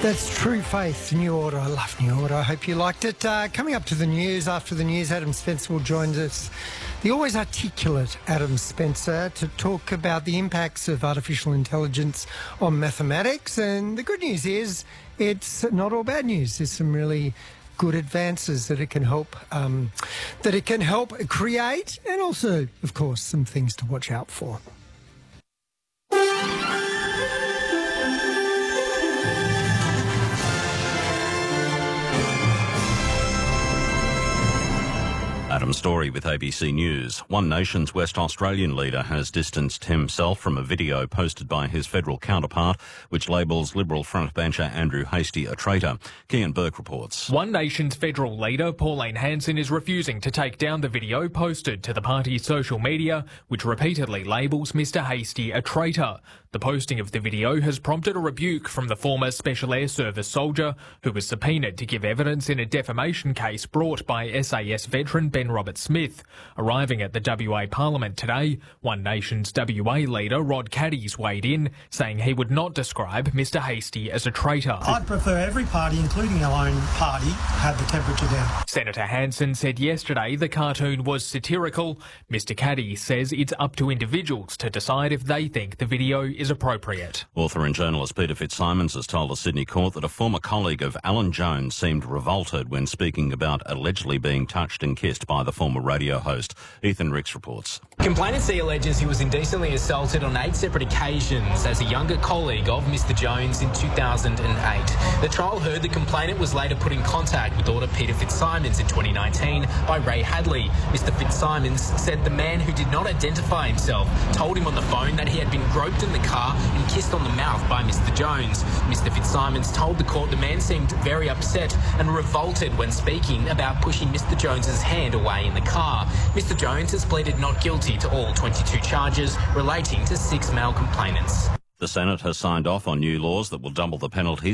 That's True Faith, New Order. I love New Order. I hope you liked it. Coming up to the news, after the news, Adam Spencer will join us, the always articulate Adam Spencer, to talk about the impacts of artificial intelligence on mathematics. And the good news is it's not all bad news. There's some really good advances that it can help create, and also, of course, some things to watch out for. Adam Story with ABC News. One Nation's West Australian leader has distanced himself from a video posted by his federal counterpart, which labels Liberal frontbencher Andrew Hastie a traitor. Kian Burke reports. One Nation's federal leader, Pauline Hanson, is refusing to take down the video posted to the party's social media, which repeatedly labels Mr Hastie a traitor. The posting of the video has prompted a rebuke from the former Special Air Service soldier, who was subpoenaed to give evidence in a defamation case brought by SAS veteran Ben Roberts-Smith. Arriving at the WA Parliament today, One Nation's WA leader Rod Caddies weighed in, saying he would not describe Mr Hastie as a traitor. I'd prefer every party, including our own party, have the temperature down. Senator Hanson said yesterday the cartoon was satirical. Mr Caddies says it's up to individuals to decide if they think the video is appropriate. Author and journalist Peter Fitzsimons has told a Sydney court that a former colleague of Alan Jones seemed revolted when speaking about allegedly being touched and kissed by the former radio host. Ethan Ricks reports. Complainancy alleges he was indecently assaulted on 8 separate occasions as a younger colleague of Mr Jones in 2008. The trial heard the complainant was later put in contact with author Peter Fitzsimons in 2019 by Ray Hadley. Mr Fitzsimons said the man, who did not identify himself, told him on the phone that he had been groped in the car and kissed on the mouth by Mr Jones. Mr Fitzsimons told the court the man seemed very upset and revolted when speaking about pushing Mr Jones's hand away in the car. Mr Jones has pleaded not guilty to all 22 charges relating to 6 male complainants. The Senate has signed off on new laws that will double the penalties